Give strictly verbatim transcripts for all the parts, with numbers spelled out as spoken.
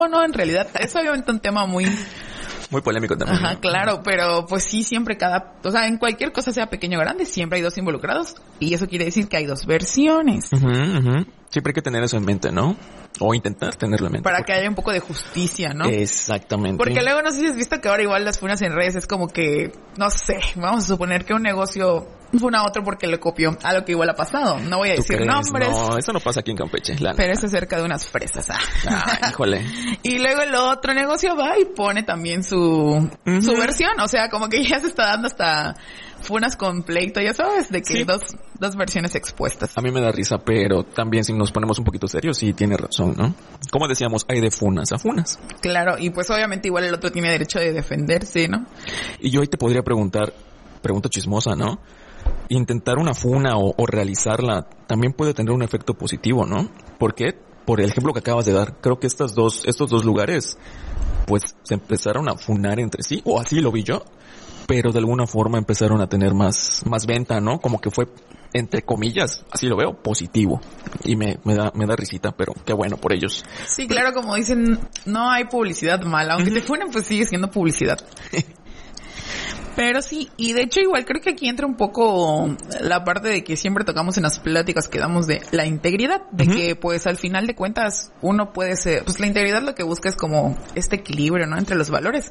no, en realidad es obviamente un tema muy... Muy polémico también. Ajá, claro, pero pues sí, siempre cada... O sea, en cualquier cosa, sea pequeño o grande, siempre hay dos involucrados. Y eso quiere decir que hay dos versiones. Uh-huh, uh-huh. Siempre hay que tener eso en mente, ¿no? O intentar tenerlo en mente. Para porque... que haya un poco de justicia, ¿no? Exactamente. Porque luego no sé si has visto que ahora igual las funas en redes es como que... No sé, vamos a suponer que un negocio funa a otro porque le copió a lo que igual ha pasado. No voy a decir crees? nombres. No, eso no pasa aquí en Campeche. La pero es acerca de unas fresas. Ah. Ah, híjole. Y luego el otro negocio va y pone también su, uh-huh. su versión. O sea, como que ya se está dando hasta funas con pleito, ya sabes, de que sí. dos, dos versiones expuestas. A mí me da risa, pero también si nos ponemos un poquito serios, sí tiene razón, ¿no? Como decíamos, hay de funas a funas. Claro, y pues obviamente igual el otro tiene derecho de defenderse, ¿no? Y yo ahí te podría preguntar, pregunta chismosa, ¿no? Intentar una funa o, o realizarla también puede tener un efecto positivo, ¿no? ¿Por qué? Por el ejemplo que acabas de dar. Creo que estas dos, estos dos lugares, pues se empezaron a funar entre sí, o así lo vi yo, pero de alguna forma empezaron a tener más, más venta, ¿no? Como que fue, entre comillas, así lo veo, positivo. Y me, me da, me da risita, pero qué bueno por ellos. Sí, claro, como dicen, no hay publicidad mala. Aunque uh-huh. te funen, pues sigue siendo publicidad. Pero sí, y de hecho igual creo que aquí entra un poco la parte de que siempre tocamos en las pláticas que damos de la integridad, de uh-huh. que pues al final de cuentas uno puede ser, pues la integridad lo que busca es como este equilibrio, ¿no? Entre los valores.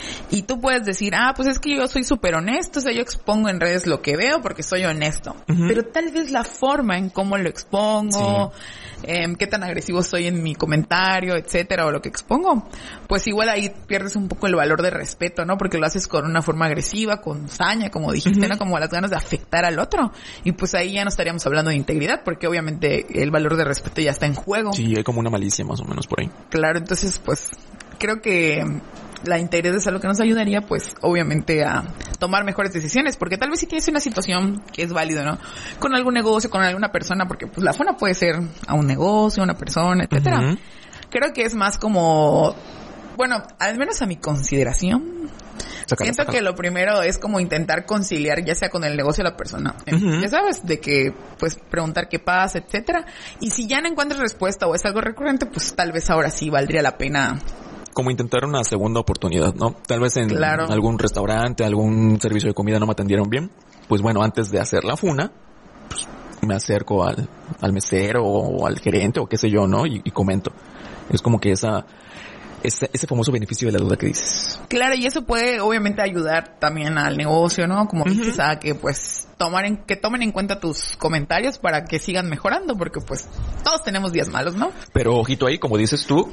Y tú puedes decir, ah, pues es que yo soy súper honesto, o sea, yo expongo en redes lo que veo porque soy honesto. Uh-huh. Pero tal vez la forma en cómo lo expongo, sí. eh, qué tan agresivo soy en mi comentario, etcétera, o lo que expongo, pues igual ahí pierdes un poco el valor de respeto, ¿no? Porque lo haces con una forma agresiva, con saña, como dijiste, uh-huh. ¿no? Como las ganas de afectar al otro. Y pues ahí ya no estaríamos hablando de integridad, porque obviamente el valor de respeto ya está en juego. Sí, hay como una malicia más o menos por ahí. Claro, entonces pues creo que la integridad es algo que nos ayudaría, pues, obviamente a tomar mejores decisiones, porque tal vez si tienes una situación que es válido, ¿no? Con algún negocio, con alguna persona, porque pues la funa puede ser a un negocio, a una persona, etcétera. Uh-huh. Creo que es más como, bueno, al menos a mi consideración, Sácala, siento sácala. que lo primero es como intentar conciliar, ya sea con el negocio o la persona. Uh-huh. Ya sabes, de que, pues, preguntar qué pasa, etcétera. Y si ya no encuentras respuesta o es algo recurrente, pues tal vez ahora sí valdría la pena. Como intentar una segunda oportunidad, ¿no? Tal vez en claro. algún restaurante, algún servicio de comida no me atendieron bien. Pues bueno, antes de hacer la funa, pues me acerco al, al mesero o al gerente o qué sé yo, ¿no? Y, y comento. Es como que esa... Ese, ese famoso beneficio de la duda que dices. Claro, y eso puede obviamente ayudar también al negocio, ¿no? Como uh-huh. dices, a que pues tomar en, que tomen en cuenta tus comentarios para que sigan mejorando, porque pues todos tenemos días malos, ¿no? Pero ojito ahí, como dices tú,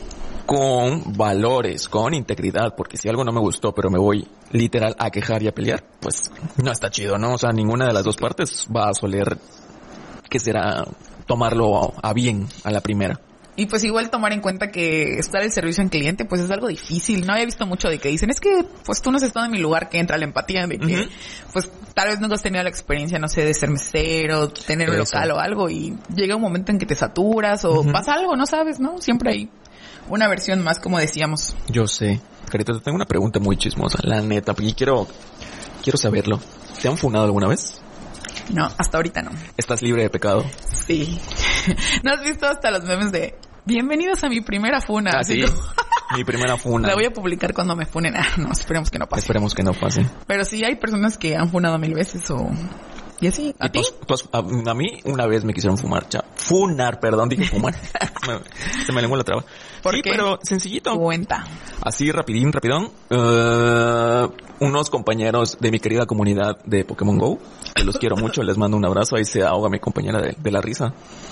con valores, con integridad, porque si algo no me gustó, pero me voy literal a quejar y a pelear, pues no está chido, ¿no? O sea, ninguna de las dos partes va a soler, que será tomarlo a bien a la primera. Y pues igual tomar en cuenta que estar el servicio en cliente pues es algo difícil. No había visto mucho de que dicen, es que pues tú no has estado en mi lugar, que entra la empatía de que uh-huh. pues tal vez nunca has tenido la experiencia, no sé, de ser mesero, tener un local o algo, y llega un momento en que te saturas o uh-huh. pasa algo, no sabes, ¿no? Siempre hay una versión más, como decíamos. Yo sé. Carita, te tengo una pregunta muy chismosa, la neta, porque quiero, quiero saberlo. ¿Te han funado alguna vez? No, hasta ahorita no. ¿Estás libre de pecado? Sí. ¿No has visto hasta los memes de bienvenidos a mi primera funa? Ah, sí. Como... mi primera funa. La voy a publicar cuando me funen. Ah, no, esperemos que no pase. Esperemos que no pase. Pero sí hay personas que han funado mil veces o... ¿Y así? ¿A ¿Y ti? Tú, tú, a, a mí una vez me quisieron fumar, cha. Funar, perdón, dije fumar. me, se me lengua la traba. ¿Por sí, qué? Pero sencillito. Cuenta. Así, rapidín, rapidón. Uh, unos compañeros de mi querida comunidad de Pokémon Go, que los quiero mucho, les mando un abrazo. Ahí se ahoga mi compañera de, de la risa.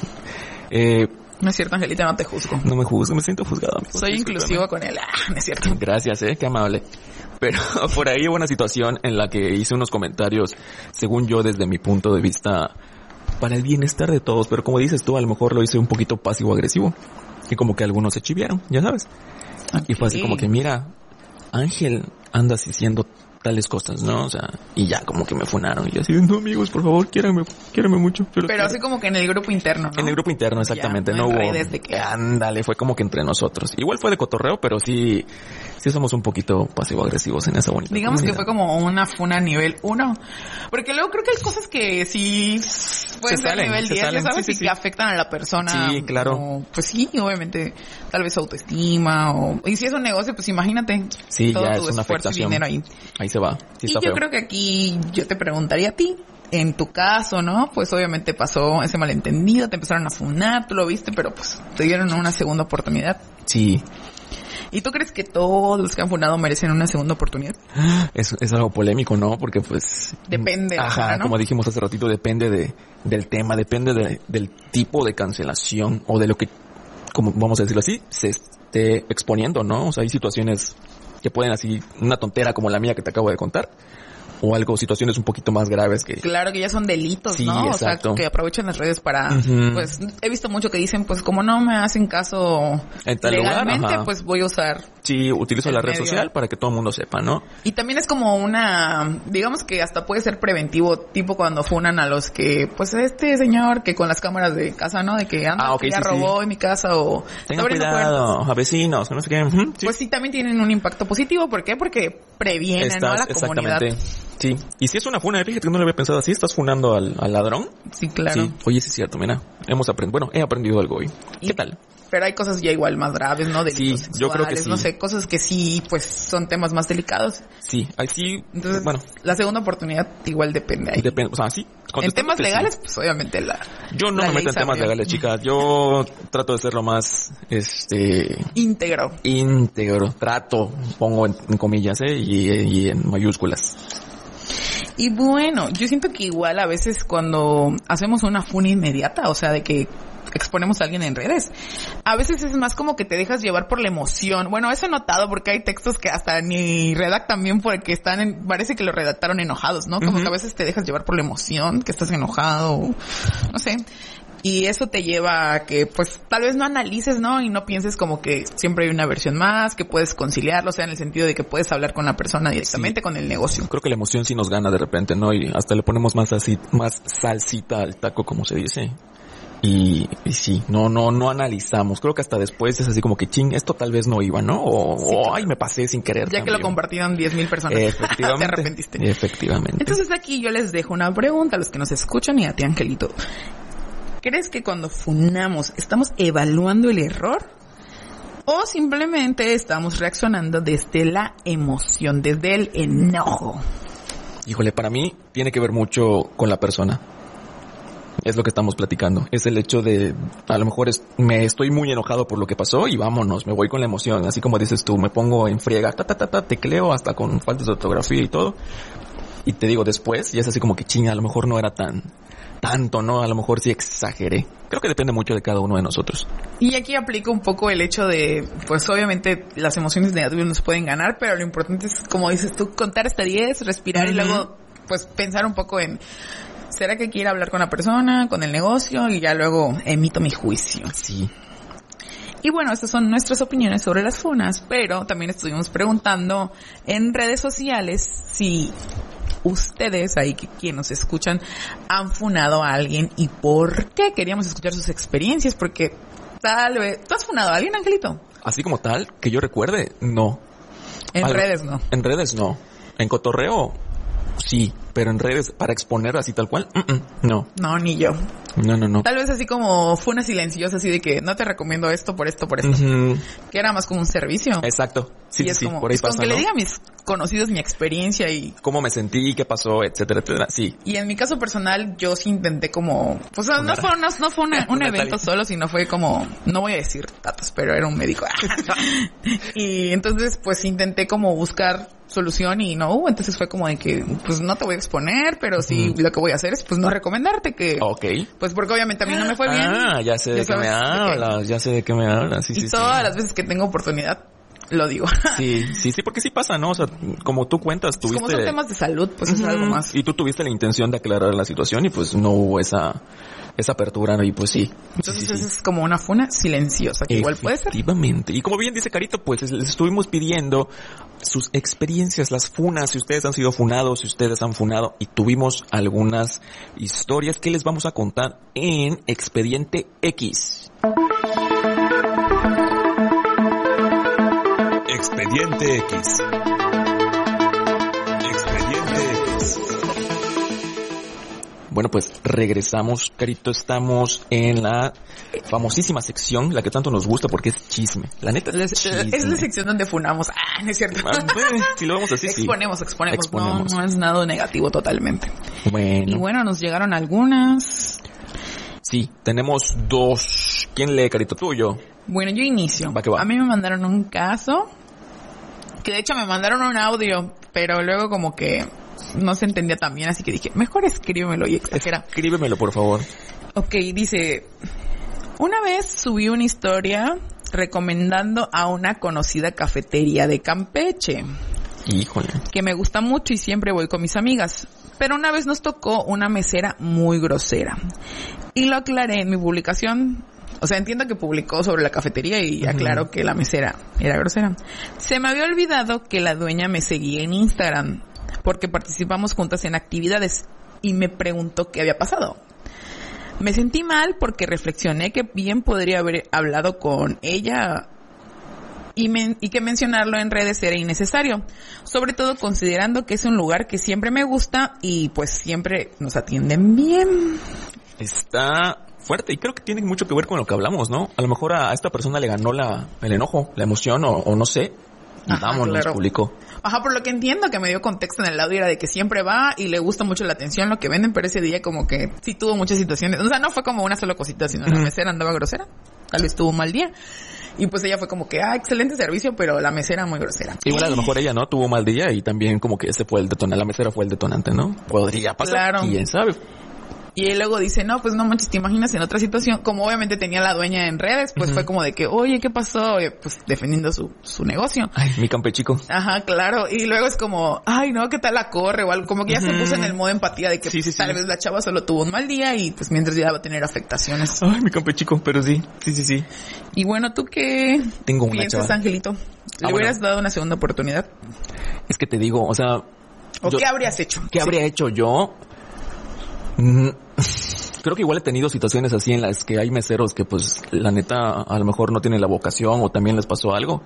Eh... No es cierto, Angelita, no te juzgo. No me juzgo, me siento juzgado, amigo. Soy inclusivo con él. Ah, no es cierto. Gracias, eh, qué amable. Pero por ahí hubo una situación en la que hice unos comentarios, según yo, desde mi punto de vista, para el bienestar de todos. Pero como dices tú, a lo mejor lo hice un poquito pasivo-agresivo. Y como que algunos se chiviaron, ya sabes. Okay. Y fue así como que, mira, Ángel, andas diciendo tales cosas, ¿no? O sea, y ya como que me funaron. Y yo así, no, amigos, por favor, quiéranme, quiéranme mucho. Pero quiero. Así como que en el grupo interno, ¿no? En el grupo interno, exactamente. Ya, no, no hubo... De que... Ándale, fue como que entre nosotros. Igual fue de cotorreo, pero sí, sí somos un poquito pasivo-agresivos en esa bonita Digamos comunidad. Que fue como una funa nivel uno. Porque luego creo que hay cosas que sí pueden ser salen, nivel diez, salen. ¿Sabes? Sí, sí, y sí. que afectan a la persona. Sí, claro. Como, pues sí, obviamente, tal vez autoestima o... Y si es un negocio, pues imagínate. Sí, todo ya tu es una afectación. Y dinero ahí. Ahí se va. Sí, y está yo feo. creo que aquí yo te preguntaría a ti, en tu caso, ¿no? Pues obviamente pasó ese malentendido, te empezaron a funar, tú lo viste, pero pues te dieron una segunda oportunidad. Sí. ¿Y tú crees que todos los que han funado merecen una segunda oportunidad? Es, es algo polémico, ¿no? Porque pues... Depende. Ajá, ¿no? Como dijimos hace ratito, depende de del tema, depende de, del tipo de cancelación o de lo que, como vamos a decirlo así, se esté exponiendo, ¿no? O sea, hay situaciones que pueden así, una tontera como la mía que te acabo de contar, o algo, situaciones un poquito más graves que... Claro, que ya son delitos, sí, ¿no? Exacto. O sea, que aprovechan las redes para... Uh-huh. Pues, he visto mucho que dicen, pues, como no me hacen caso en tal legalmente, lugar, pues voy a usar... Sí, utilizo la red medio. social para que todo el mundo sepa, ¿no? Y también es como una... Digamos que hasta puede ser preventivo, tipo cuando funan a los que... Pues, este señor que con las cámaras de casa, ¿no? De que anda, ah, okay, que ya sí, robó sí. en mi casa o... Tengan cuidado, a vecinos, no sé qué. Uh-huh, sí. Pues sí, también tienen un impacto positivo. ¿Por qué? Porque previenen, Estás, ¿no? A la exactamente. comunidad. Sí, y si es una funa, fíjate que no lo había pensado así, estás funando al, al ladrón. Sí, claro. Sí. Oye, sí es cierto, mira, hemos aprendido, bueno, he aprendido algo hoy. ¿Qué y, tal? Pero hay cosas ya igual más graves, ¿no? Delitos sí, sexuales, yo creo que sí. No sé, cosas que sí, pues, son temas más delicados. Sí, ahí sí, entonces, bueno. La segunda oportunidad igual depende ahí. Depende, o sea, sí. En temas legales, sí. Pues, obviamente la... Yo no la me meto en temas legales, chicas. Yo trato de ser lo más, este... íntegro. Íntegro. Trato, pongo en, en comillas, ¿eh? Y, y en mayúsculas. Y bueno, yo siento que igual a veces cuando hacemos una funa inmediata, o sea, de que exponemos a alguien en redes, a veces es más como que te dejas llevar por la emoción. Bueno, eso he notado porque hay textos que hasta ni redactan bien porque están en, parece que lo redactaron enojados, ¿no? Como uh-huh. que a veces te dejas llevar por la emoción, que estás enojado, no sé. Y eso te lleva a que, pues, tal vez no analices, ¿no? Y no pienses como que siempre hay una versión más, que puedes conciliarlo, o sea, en el sentido de que puedes hablar con la persona directamente, sí. con el negocio. Creo que la emoción sí nos gana de repente, ¿no? Y hasta le ponemos más así, más salsita al taco, como se dice. Y, y sí, no, no, no analizamos. Creo que hasta después es así como que, ching, esto tal vez no iba, ¿no? O, sí, o ay, me pasé sin querer. Ya también. Que lo compartieron diez mil personas. Efectivamente. Te arrepentiste. Efectivamente. Entonces aquí yo les dejo una pregunta a los que nos escuchan y a ti, Angelito. ¿Crees que cuando funamos estamos evaluando el error? ¿O simplemente estamos reaccionando desde la emoción, desde el enojo? Híjole, para mí tiene que ver mucho con la persona. Es lo que estamos platicando. Es el hecho de, a lo mejor es, me estoy muy enojado por lo que pasó y vámonos, me voy con la emoción. Así como dices tú, me pongo en friega, ta, ta, ta, ta, tecleo hasta con faltas de ortografía y todo. Y te digo, después, ya es así como que chinga, a lo mejor no era tan... tanto, ¿no? A lo mejor sí exageré. Creo que depende mucho de cada uno de nosotros. Y aquí aplico un poco el hecho de, pues obviamente las emociones negativas nos pueden ganar, pero lo importante es, como dices tú, contar hasta diez, respirar uh-huh. y luego, pues pensar un poco en, ¿será que quiero hablar con la persona, con el negocio? Y ya luego emito mi juicio. Sí. Y bueno, estas son nuestras opiniones sobre las funas, pero también estuvimos preguntando en redes sociales si ustedes, ahí que quienes nos escuchan, han funado a alguien y por qué. Queríamos escuchar sus experiencias porque tal vez... ¿Tú has funado a alguien, Angelito? Así como tal, que yo recuerde, no. En Algo, redes no. En redes no. En cotorreo, sí. Pero en redes, para exponer así tal cual, uh-uh, no. No, ni yo. No, no, no. Tal vez así como fue una silenciosa, así de que no te recomiendo esto por esto, por esto. Uh-huh. Que era más como un servicio. Exacto. Sí, y sí, es sí, como, por ahí pues pasa, con que ¿no? le diga a mis conocidos mi experiencia y... cómo me sentí, qué pasó, etcétera, etcétera. Sí. Y en mi caso personal, yo sí intenté como... Pues no, no fue, no, no fue una, un evento solo, sino fue como... No voy a decir datos, pero era un médico. Y entonces, pues intenté como buscar solución y no hubo, entonces fue como de que pues no te voy a exponer, pero sí mm. lo que voy a hacer es pues no recomendarte que okay. pues porque obviamente a mí no me fue bien. Ah, ya sé de qué me hablas, ya sé de qué me hablas. Sí, y sí, todas sí. las veces que tengo oportunidad lo digo. Sí, sí, sí, porque sí pasa, ¿no? O sea, como tú cuentas, tuviste... Como son temas de salud, pues uh-huh. es algo más. Y tú tuviste la intención de aclarar la situación y pues no hubo esa... esa apertura, ¿no? Y pues sí. Entonces sí, sí, sí. es como una funa silenciosa, que igual puede ser. Efectivamente. Y como bien dice Carito, pues les estuvimos pidiendo sus experiencias, las funas, si ustedes han sido funados, si ustedes han funado, y tuvimos algunas historias que les vamos a contar en Expediente X. Expediente X. Bueno, pues regresamos, Carito, estamos en la famosísima sección, la que tanto nos gusta porque es chisme. La neta es chisme. Es la sección donde funamos. Ah, no es cierto. Ah, si lo vamos a decir, exponemos, sí. exponemos, exponemos. No, no es nada negativo totalmente. Bueno. Y bueno, nos llegaron algunas. Sí, tenemos dos. ¿Quién lee, Carito, tú o yo? Bueno, yo inicio. Va que va. A mí me mandaron un caso, que de hecho me mandaron un audio, pero luego como que no se entendía tan bien, así que dije, mejor escríbemelo y exagera. Escríbemelo, por favor. Ok, dice, una vez subí una historia recomendando a una conocida cafetería de Campeche. Híjole. Que me gusta mucho y siempre voy con mis amigas. Pero una vez nos tocó una mesera muy grosera. Y lo aclaré en mi publicación. O sea, entiendo que publicó sobre la cafetería y aclaró uh-huh. que la mesera era grosera. Se me había olvidado que la dueña me seguía en Instagram, porque participamos juntas en actividades, y me preguntó qué había pasado. Me sentí mal porque reflexioné que bien podría haber hablado con ella y, men- y que mencionarlo en redes era innecesario, sobre todo considerando que es un lugar que siempre me gusta y pues siempre nos atienden bien. Está fuerte y creo que tiene mucho que ver con lo que hablamos, ¿no? A lo mejor a esta persona le ganó la el enojo, la emoción o, o no sé. Y vámonos, claro. Publicó. Ajá, por lo que entiendo que me dio contexto en el audio era de que siempre va y le gusta mucho la atención, lo que venden, pero ese día como que sí tuvo muchas situaciones. O sea, no fue como una sola cosita, sino la mesera andaba grosera. Tal vez tuvo un mal día. Y pues ella fue como que, ah, excelente servicio, pero la mesera muy grosera. Igual a lo mejor ella, ¿no? Tuvo un mal día y también como que ese fue el detonante. La mesera fue el detonante, ¿no? Podría pasar. Claro. ¿Quién sabe? Y él luego dice, no, pues no manches, te imaginas en otra situación, como obviamente tenía la dueña en redes, pues uh-huh. fue como de que, oye, ¿qué pasó? Y pues defendiendo su, su negocio. Ay, mi campechico. Ajá, claro. Y luego es como, ay, no, ¿qué tal la corre? O algo, como que ya uh-huh. se puso en el modo empatía de que sí, pues, sí, tal sí. vez la chava solo tuvo un mal día y pues mientras ya va a tener afectaciones. Ay, mi campechico, pero sí, sí, sí, sí. Y bueno, ¿tú qué Tengo una piensas, chava. Angelito? ¿Le ah, hubieras bueno. dado una segunda oportunidad? Es que te digo, o sea... ¿O yo, qué habrías hecho? ¿Qué sí. habría hecho yo? Mm. Creo que igual he tenido situaciones así en las que hay meseros que pues la neta a lo mejor no tienen la vocación o también les pasó algo,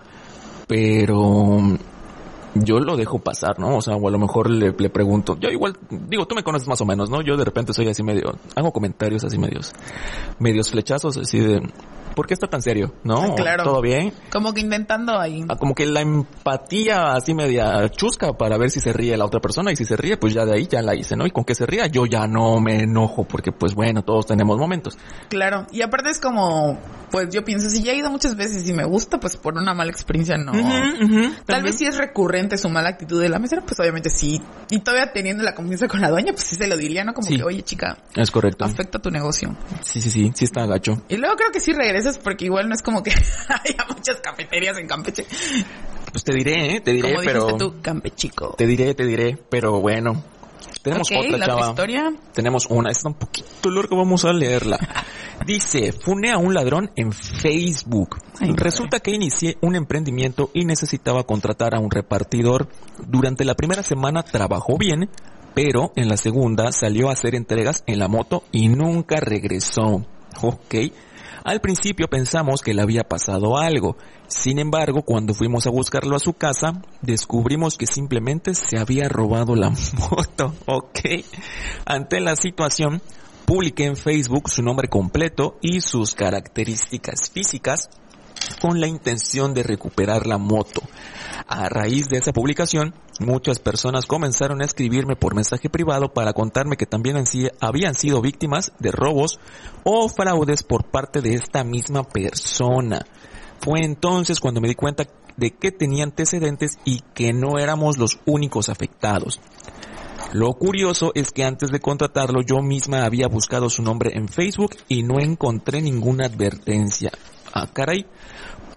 pero yo lo dejo pasar, ¿no? O sea, o a lo mejor le, le pregunto, yo igual, digo, tú me conoces más o menos, ¿no? Yo de repente soy así medio, hago comentarios así medios, medios flechazos así de, ¿por qué está tan serio? ¿No? Claro. ¿Todo bien? Como que intentando ahí. Como que la empatía así media chusca para ver si se ríe la otra persona y si se ríe, pues ya de ahí ya la hice, ¿no? Y con que se ría yo ya no me enojo porque pues bueno, todos tenemos momentos. Claro. Y aparte es como, pues yo pienso, si ya he ido muchas veces y me gusta, pues por una mala experiencia no. Uh-huh, uh-huh, Tal también. vez si es recurrente su mala actitud de la mesera, pues obviamente sí. Y todavía teniendo la confianza con la dueña, pues sí se lo diría, ¿no? Como sí. que, oye, chica. Es correcto. Afecta tu negocio. Sí, sí, sí. Sí está gacho. Y luego creo que sí regresas porque igual no es como que haya muchas cafeterías en Campeche. Pues te diré, ¿eh? Te diré, como pero... dijiste tú, Campechico. Te diré, te diré, pero bueno. Tenemos okay, otra, ¿la chava. historia? Tenemos una. Está un poquito larga, vamos a leerla. Dice, funé a un ladrón en Facebook. Ay, Resulta madre. que inicié un emprendimiento y necesitaba contratar a un repartidor. Durante la primera semana trabajó bien, pero en la segunda salió a hacer entregas en la moto y nunca regresó. Ok. Al principio pensamos que le había pasado algo. Sin embargo, cuando fuimos a buscarlo a su casa, descubrimos que simplemente se había robado la moto. Ok. Ante la situación, publiqué en Facebook su nombre completo y sus características físicas con la intención de recuperar la moto. A raíz de esa publicación, muchas personas comenzaron a escribirme por mensaje privado para contarme que también habían sido víctimas de robos o fraudes por parte de esta misma persona. Fue entonces cuando me di cuenta de que tenía antecedentes y que no éramos los únicos afectados. Lo curioso es que antes de contratarlo yo misma había buscado su nombre en Facebook y no encontré ninguna advertencia. Ah, caray.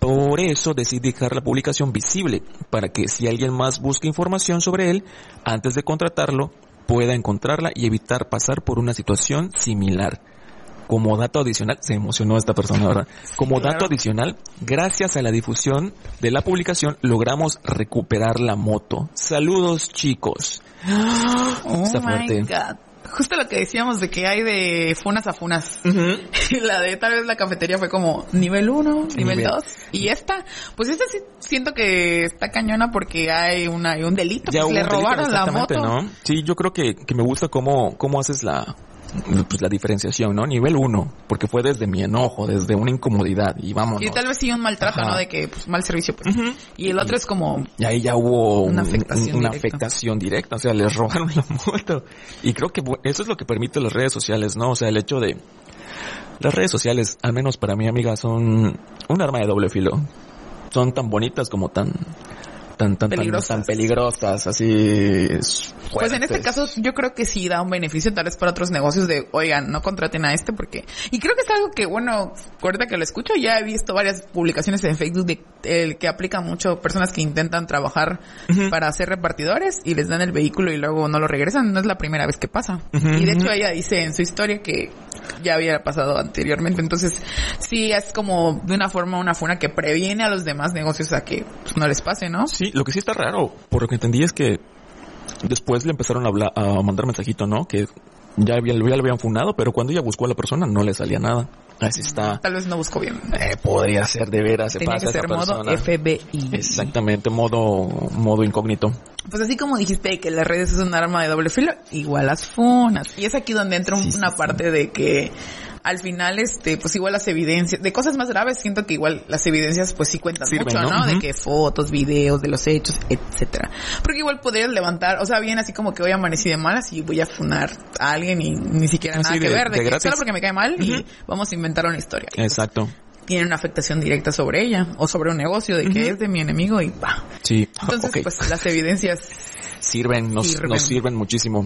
Por eso decidí dejar la publicación visible, para que si alguien más busca información sobre él, antes de contratarlo, pueda encontrarla y evitar pasar por una situación similar. Como dato adicional, se emocionó esta persona, ¿verdad? Como claro. dato adicional, gracias a la difusión de la publicación, logramos recuperar la moto. Saludos, chicos. Oh Está my fuerte. God. Justo lo que decíamos de que hay de funas a funas. Uh-huh. La de tal vez la cafetería fue como nivel uno, nivel Nivel. dos. Y esta, pues esta sí siento que está cañona porque hay una hay un delito. Ya Pues hubo le un delito, robaron la exactamente, moto. ¿no? Sí, yo creo que, que me gusta cómo, cómo haces la, pues la diferenciación, ¿no? Nivel uno, porque fue desde mi enojo, desde una incomodidad, y vámonos. Y tal vez sí un maltrato, Ajá. ¿no? De que, pues, mal servicio, pues. Uh-huh. Y el otro es como... Y ahí ya hubo Una un- afectación un- una directa. afectación directa, o sea, les robaron la moto. Y creo que bu- eso es lo que permite las redes sociales, ¿no? O sea, el hecho de... Las redes sociales, al menos para mí, amiga, son un arma de doble filo. Son tan bonitas como tan... Tan, tan, tan, Peligrosas. tan peligrosas, así... Pues en este fuertes. caso yo creo que sí da un beneficio tal vez para otros negocios de, oigan, no contraten a este porque... Y creo que es algo que, bueno, ahorita que lo escucho ya he visto varias publicaciones en Facebook de el que aplican mucho personas que intentan trabajar Ujú. para ser repartidores y les dan el vehículo y luego no lo regresan. No es la primera vez que pasa. Ujú, Y de hecho ujú. ella dice en su historia que ya había pasado anteriormente. Entonces sí es como de una forma una funa que previene a los demás negocios a que pues, no les pase, ¿no? Sí, lo que sí está raro, por lo que entendí es que después le empezaron a hablar, a mandar mensajito, ¿no? Que ya, había, ya lo habían funado, pero cuando ella buscó a la persona no le salía nada. Así está. Tal vez no busco bien. Eh, podría ser de veras, se Tenía pasa que ser esa modo persona. F B I. Exactamente, modo, modo incógnito. Pues así como dijiste que las redes es un arma de doble filo, igual las funas. Y es aquí donde entra un- Sí, sí, una sí. parte de que al final, este, pues igual las evidencias, de cosas más graves, siento que igual las evidencias pues sí cuentan Sirven, mucho, ¿no? ¿no? De Ujú. que fotos, videos, de los hechos, etcétera. Porque igual podrías levantar, o sea, bien así como que hoy amanecí de malas y voy a funar a alguien y ni siquiera Así nada que de- ver, de, de que gratis. solo porque me cae mal y Ujú. vamos a inventar una historia. Y, pues, Exacto. tiene una afectación directa sobre ella o sobre un negocio de que Ujú. es de mi enemigo y va. Sí. Entonces, Ok. pues las evidencias Sirven, nos, Sirven. nos sirven muchísimo.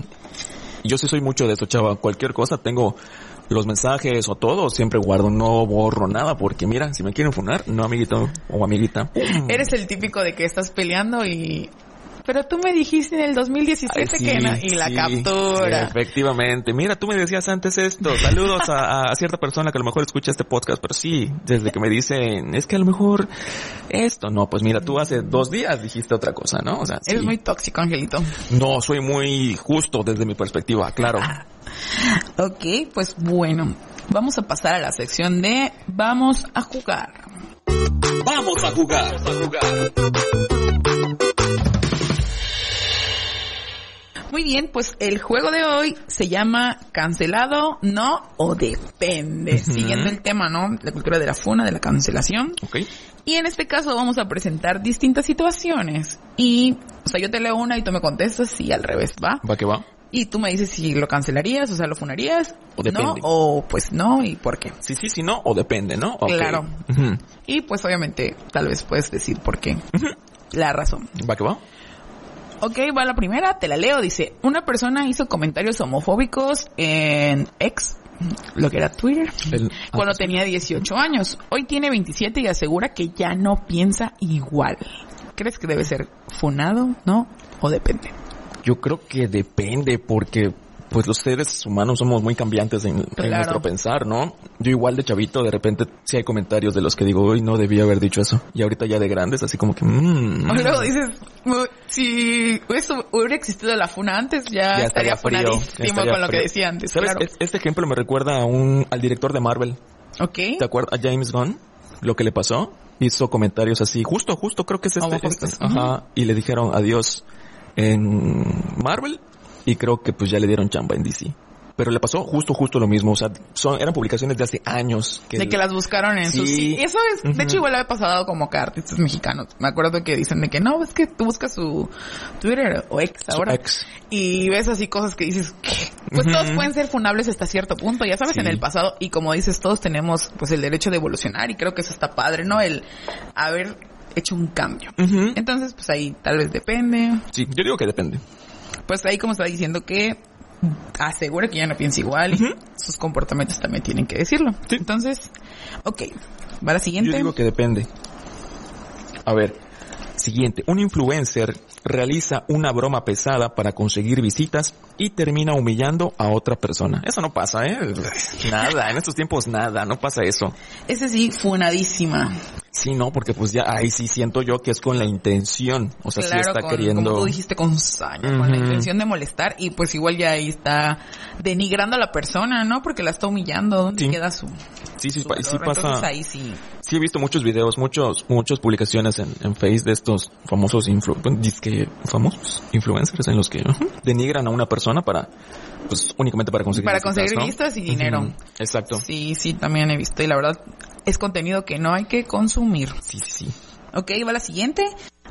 Yo sí soy mucho de esto, chava. Cualquier cosa, tengo los mensajes o todo, siempre guardo, no borro nada, porque mira, si me quieren funar, no amiguito o amiguita. eres el típico de que estás peleando y... Pero tú me dijiste en el dos mil diecisiete Ay, sí, que no, y la sí, captura. Efectivamente. Mira, tú me decías antes esto. Saludos a, a cierta persona que a lo mejor escucha este podcast, pero sí, desde que me dicen, es que a lo mejor esto, no, pues mira, tú hace dos días dijiste otra cosa, ¿no? O sea, sí. Eres muy tóxico, Angelito. No, soy muy justo desde mi perspectiva, claro. Ok, pues bueno, vamos a pasar a la sección de Vamos a jugar. Vamos a jugar. Vamos a jugar. Muy bien, pues el juego de hoy se llama Cancelado, No o Depende. Ujú. Siguiendo el tema, ¿no? La cultura de la funa, de la cancelación. Ok. Y en este caso vamos a presentar distintas situaciones. Y, o sea, yo te leo una y tú me contestas y al revés, ¿va? Va que va. Y tú me dices si lo cancelarías, o sea, lo funarías, O depende. no, o pues no, y por qué. Sí, sí, sí, no, o depende, ¿no? Ok. Claro. Ujú. Y pues obviamente tal vez puedes decir por qué. Ujú. La razón. Va que va. Ok, va la primera, te la leo. Dice, una persona hizo comentarios homofóbicos en X, lo que era Twitter, El- cuando ah, tenía dieciocho años. Hoy tiene veintisiete y asegura que ya no piensa igual. ¿Crees que debe ser funado, no? ¿O depende? Yo creo que depende porque pues los seres humanos somos muy cambiantes en, en Claro. nuestro pensar, ¿no? Yo igual de chavito de repente sí hay comentarios de los que digo, uy, no debía haber dicho eso. Y ahorita ya de grandes así como que, mmm. O luego dices, "Mu- si eso hubiera existido la funa antes, ya, Ya estaría estaría frío, ya funadísimo estaría con lo que frío. decía antes. ¿Sabes? Claro. Es- Este ejemplo me recuerda a un, al director de Marvel. Ok. ¿Te acuerdas? A James Gunn, lo que le pasó. Hizo comentarios así, justo, justo creo que es este. Homofóbicos. este. Ajá. Y le dijeron adiós en Marvel. Y creo que pues ya le dieron chamba en D C. Pero le pasó justo, justo lo mismo. O sea, son, eran publicaciones de hace años. Que De que las buscaron en Sí. sus... Sí, eso es, de Ujú. hecho igual había pasado como que a artistas mexicanos. Me acuerdo que dicen de que no, es que tú buscas su Twitter o X Su ahora. ex. Y ves así cosas que dices, ¿qué? Pues Ujú. todos pueden ser funables hasta cierto punto, ya sabes, Sí. en el pasado. Y como dices, todos tenemos pues el derecho de evolucionar y creo que eso está padre, ¿no? El haber hecho un cambio. Ujú. Entonces, pues ahí tal vez depende. Sí, yo digo que depende. Pues ahí como está diciendo que asegura que ya no piensa igual y Ujú. sus comportamientos también tienen que decirlo. Sí. Entonces, ok, va la siguiente. Yo digo que depende. A ver, siguiente. Un influencer realiza una broma pesada para conseguir visitas y termina humillando a otra persona. Eso no pasa, ¿eh? Nada, en estos tiempos nada, no pasa eso. Ese sí, funadísima. Sí, no, porque pues ya ahí sí siento yo que es con la intención. O sea, claro, sí está con, queriendo... como tú dijiste, con saña, uh-huh. con la intención de molestar. Y pues igual ya ahí está denigrando a la persona, ¿no? Porque la está humillando. ¿Dónde sí. queda su... Sí, sí, su pa- sí pasa... Entonces ahí sí... Sí he visto muchos videos, muchos, muchas publicaciones en, en Face de estos famosos influ... Disque famosos influencers en los que uh-huh. denigran a una persona para... Pues únicamente para conseguir Para visitas, conseguir ¿no? vistas y dinero. Uh-huh. Exacto. Sí, sí, también he visto. Y la verdad, es contenido que no hay que consumir. Sí, sí, sí. Ok, va la siguiente.